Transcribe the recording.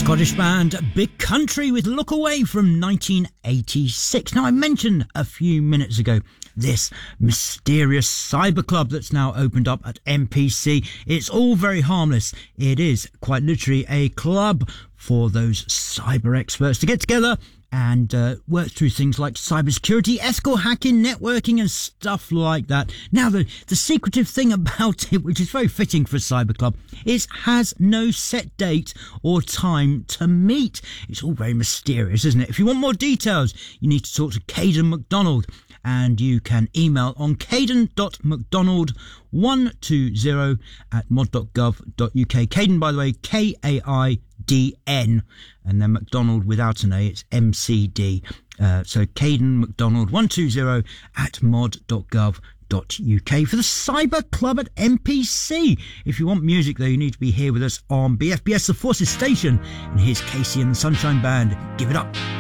Scottish band Big Country with Look Away from 1986. Now, I mentioned a few minutes ago this mysterious cyber club that's now opened up at MPC. It's all very harmless. It is quite literally a club for those cyber experts to get together and work through things like cybersecurity, ethical hacking, networking and stuff like that. Now, the secretive thing about it, which is very fitting for a cyber club, is has no set date or time to meet. It's all very mysterious, isn't it? If you want more details, you need to talk to Caden McDonald, and you can email on caden.mcdonald120@mod.gov.uk. Caden, by the way, Kaidn, and then McDonald without an A, it's MCD. So Caden McDonald120@mod.gov.uk for the Cyber Club at MPC. If you want music, though, you need to be here with us on BFBS, the Forces Station. And here's Casey and the Sunshine Band. Give it up.